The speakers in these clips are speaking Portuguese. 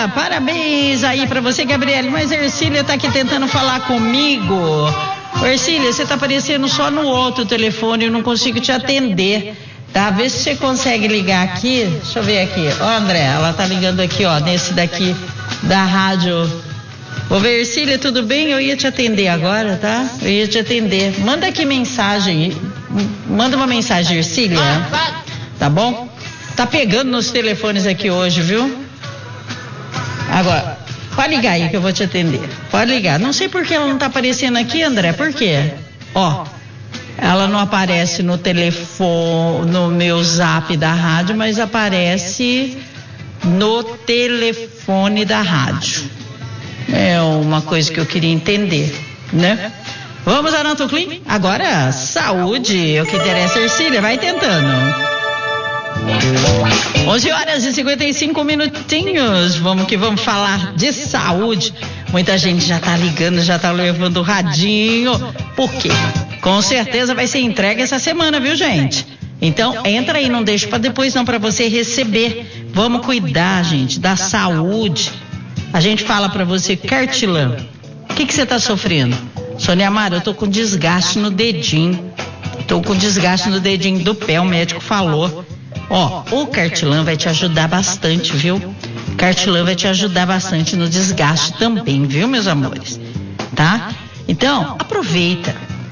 Olha, parabéns aí pra você, Gabriele, mas a Ercília tá aqui tentando falar comigo. Ô, Ercília, você tá aparecendo só no outro telefone, eu não consigo te atender, tá? Vê se você consegue ligar aqui, deixa eu ver aqui. Ó, André, ela tá ligando aqui, ó, nesse daqui da rádio. Ô, Ercília, tudo bem? Eu ia te atender agora, tá? Eu ia te atender. Manda aqui mensagem, manda uma mensagem, Ercília, tá bom? Tá pegando nos telefones aqui hoje, viu? Agora, pode ligar aí que eu vou te atender. Pode ligar. Não sei por que ela não tá aparecendo aqui, André. Por quê? Ó, ela não aparece no telefone, no meu zap da rádio, mas aparece no telefone da rádio. É uma coisa que eu queria entender, né? Vamos, Anato Clean? Agora, saúde, é o que interessa, Ercília. Vai tentando. 11h55. Vamos que vamos falar de saúde. Muita gente já tá ligando, já tá levando o radinho. Por quê? Com certeza vai ser entregue essa semana, viu, gente? Então, entra aí, não deixa pra depois não, pra você receber. Vamos cuidar, gente, da saúde. A gente fala pra você, Cartilan. O que você tá sofrendo? Sônia Amaro, eu tô com desgaste no dedinho. Tô com desgaste no dedinho do pé, o médico falou. Ó, o Cartilan vai te ajudar bastante, viu? Cartilan vai te ajudar bastante no desgaste também, viu, meus amores? Tá? Então, aproveita.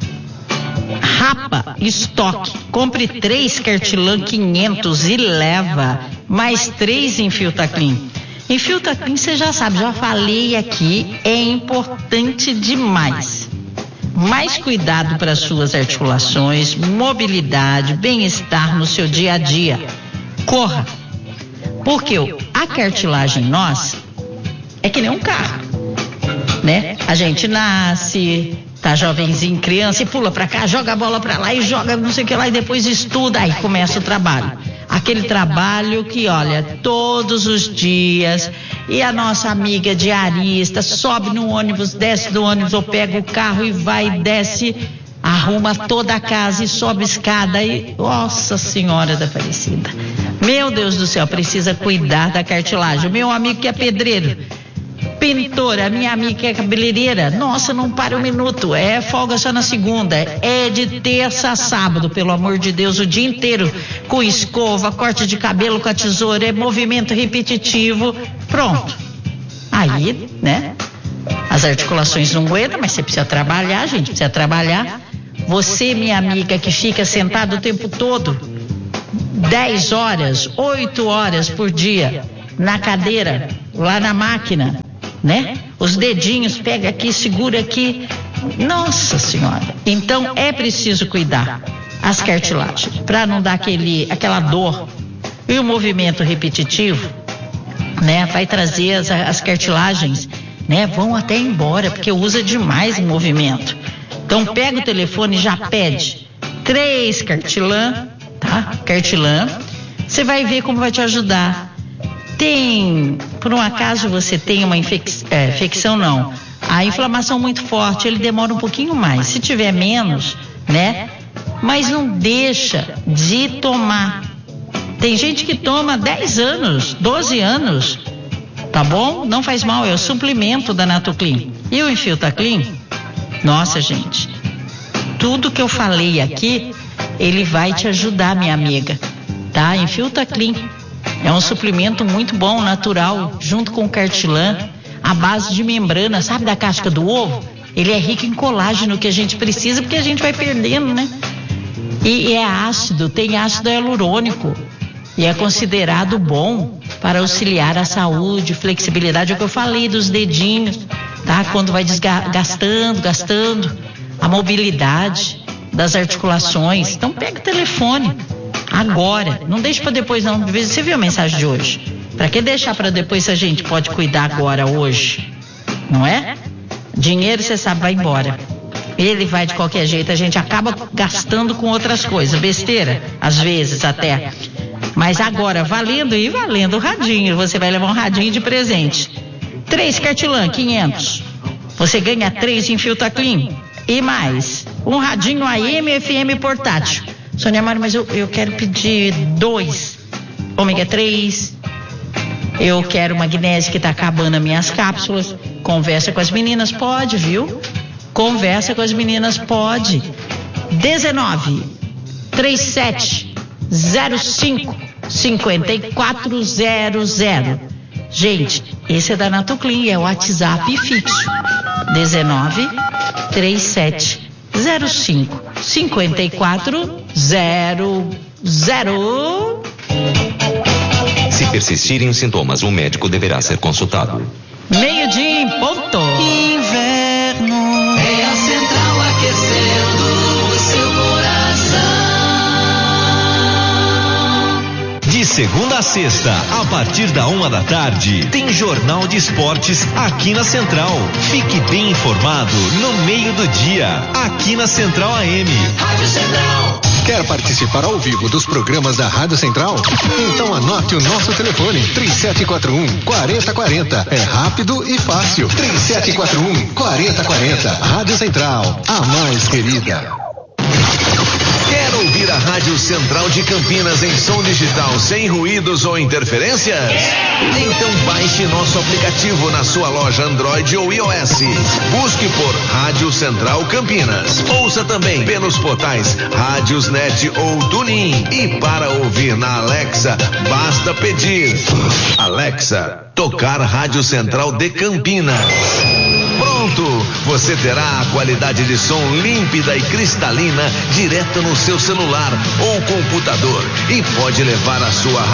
Rapa, estoque. Compre 3 Cartilan 500 e leva mais 3 Infiltaclean. Infiltaclean, você já sabe, já falei aqui, é importante demais. Mais cuidado para suas articulações, mobilidade, bem-estar no seu dia a dia. Corra. Porque a cartilagem nossa é que nem um carro, né? A gente nasce, tá jovenzinho, criança, e pula para cá, joga a bola para lá e joga não sei o que lá e depois estuda, aí começa o trabalho. Aquele trabalho que, olha, todos os dias, e a nossa amiga diarista sobe no ônibus, desce do ônibus ou pega o carro e vai, desce, arruma toda a casa e sobe escada e, nossa Senhora da Aparecida. Meu Deus do céu, precisa cuidar da cartilagem. O meu amigo que é pedreiro, pintora, minha amiga que é cabeleireira, nossa, não para um minuto, é folga só na segunda, é de terça a sábado, pelo amor de Deus, o dia inteiro, com escova, corte de cabelo com a tesoura, é movimento repetitivo, pronto. Aí, né, as articulações não aguentam, mas você precisa trabalhar, gente, precisa trabalhar. Você, minha amiga, que fica sentada o tempo todo, 10 horas, 8 horas por dia, na cadeira, lá na máquina, né? Os dedinhos, pega aqui, segura aqui. Nossa Senhora. Então é preciso cuidar as cartilagens para não dar aquela dor. E o movimento repetitivo, né? Vai trazer as cartilagens, né? Vão até embora porque usa demais o movimento. Então pega o telefone e já pede 3 Cartilan, tá? Cartilan. Você vai ver como vai te ajudar. Tem, por um acaso você tem uma infecção não, a inflamação muito forte, ele demora um pouquinho mais, se tiver menos, né, mas não deixa de tomar. Tem gente que toma 10 anos, 12 anos, tá bom? Não faz mal, é o suplemento da Natoclean. E o Infiltaclean, nossa gente, tudo que eu falei aqui, ele vai te ajudar, minha amiga, tá? Infiltaclean é um suplemento muito bom, natural, junto com o Cartilan, à base de membrana, sabe, da casca do ovo? Ele é rico em colágeno, que a gente precisa, porque a gente vai perdendo, né? E é ácido, tem ácido hialurônico, e é considerado bom para auxiliar a saúde, flexibilidade, é o que eu falei dos dedinhos, tá? Quando vai gastando, a mobilidade das articulações. Então pega o telefone. Agora, não deixe para depois não. Você viu a mensagem de hoje? Para que deixar para depois se a gente pode cuidar agora, hoje? Não é? Dinheiro, você sabe, vai embora. Ele vai de qualquer jeito, a gente acaba gastando com outras coisas, besteira, às vezes até. Mas agora, valendo o radinho, você vai levar um radinho de presente. 3 Cartilan, 500. Você ganha 3 Infiltaclean e mais um radinho AM FM portátil. Sônia Amaro, mas eu quero pedir 2 ômega 3, Eu quero magnésio que tá acabando as minhas cápsulas. Conversa com as meninas, pode, viu? Conversa com as meninas, pode. 19-3705-5400. Gente, esse é da Natoclin, é o WhatsApp fixo. 19-3705-5400. Se persistirem os sintomas, o médico deverá ser consultado. 12:00 em ponto. Inverno é a central aquecendo o seu coração. De segunda a sexta, a partir da 1h, tem Jornal de Esportes aqui na Central. Fique bem informado no meio do dia, aqui na Central AM. Rádio Central. Quer participar ao vivo dos programas da Rádio Central? Então anote o nosso telefone, 3741-4040. É rápido e fácil. 3741-4040. Rádio Central, a mais querida. Quer ouvir a Rádio Central de Campinas em som digital sem ruídos ou interferências? Então baixe nosso aplicativo na sua loja Android ou iOS. Busque por Rádio Central Campinas. Ouça também pelos portais Rádiosnet ou TuneIn. E para ouvir na Alexa, basta pedir: Alexa, tocar Rádio Central de Campinas. Pronto! Você terá a qualidade de som límpida e cristalina direto no seu celular ou computador e pode levar a sua